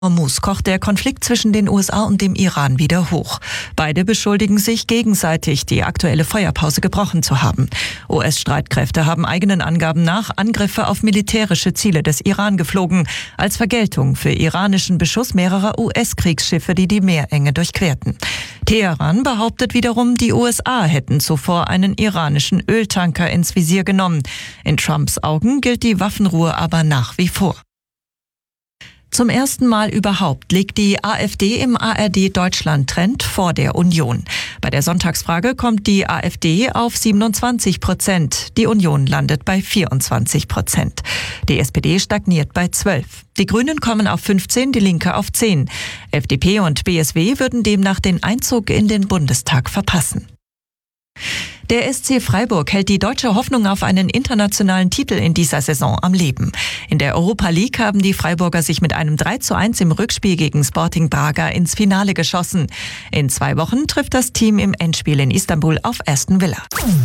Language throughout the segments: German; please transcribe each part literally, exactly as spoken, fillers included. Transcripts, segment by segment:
Hormuz kocht der Konflikt zwischen den U S A und dem Iran wieder hoch. Beide beschuldigen sich gegenseitig, die aktuelle Feuerpause gebrochen zu haben. U S-Streitkräfte haben eigenen Angaben nach Angriffe auf militärische Ziele des Iran geflogen, als Vergeltung für iranischen Beschuss mehrerer U S-Kriegsschiffe, die die Meerenge durchquerten. Teheran behauptet wiederum, die U S A hätten zuvor einen iranischen Öltanker ins Visier genommen. In Trumps Augen gilt die Waffenruhe aber nach wie vor. Zum ersten Mal überhaupt liegt die AfD im A R D-Deutschland-Trend vor der Union. Bei der Sonntagsfrage kommt die AfD auf siebenundzwanzig Prozent. Die Union landet bei vierundzwanzig Prozent. Die S P D stagniert bei zwölf. Die Grünen kommen auf fünfzehn, die Linke auf zehn. F D P und B S W würden demnach den Einzug in den Bundestag verpassen. Der S C Freiburg hält die deutsche Hoffnung auf einen internationalen Titel in dieser Saison am Leben. In der Europa League haben die Freiburger sich mit einem drei zu eins im Rückspiel gegen Sporting Braga ins Finale geschossen. In zwei Wochen trifft das Team im Endspiel in Istanbul auf Aston Villa.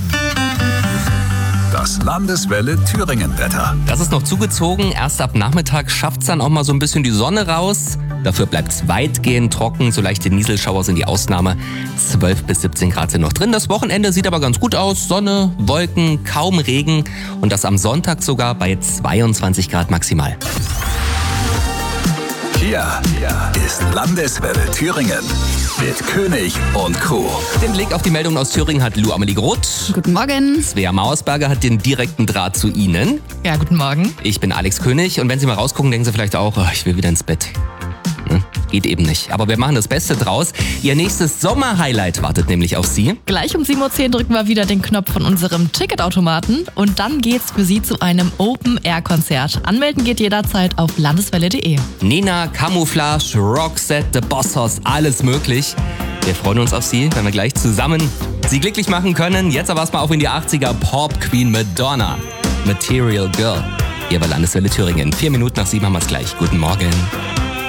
Das Landeswelle Thüringen-Wetter. Das ist noch zugezogen. Erst ab Nachmittag schafft es dann auch mal so ein bisschen die Sonne raus. Dafür bleibt es weitgehend trocken. So leichte Nieselschauer sind die Ausnahme. zwölf bis siebzehn Grad sind noch drin. Das Wochenende sieht aber ganz gut aus. Sonne, Wolken, kaum Regen. Und das am Sonntag sogar bei zweiundzwanzig Grad maximal. Hier ist Landeswelle Thüringen mit König und Co. Den Blick auf die Meldung aus Thüringen hat Lou Amelie Groth. Guten Morgen. Svea Mausberger hat den direkten Draht zu Ihnen. Ja, guten Morgen. Ich bin Alex König und wenn Sie mal rausgucken, denken Sie vielleicht auch, oh, ich will wieder ins Bett. Ne? Geht eben nicht. Aber wir machen das Beste draus. Ihr nächstes Sommerhighlight wartet nämlich auf Sie. Gleich um sieben Uhr zehn drücken wir wieder den Knopf von unserem Ticketautomaten und dann geht's für Sie zu einem Open-Air-Konzert. Anmelden geht jederzeit auf landeswelle punkt de. Nena, Camouflage, Roxette, The Boss Hoss, alles möglich. Wir freuen uns auf Sie, wenn wir gleich zusammen Sie glücklich machen können. Jetzt aber erstmal auf in die achtziger Pop Queen Madonna. Material Girl. Hier bei Landeswelle Thüringen. Vier Minuten nach sieben haben wir es gleich. Guten Morgen.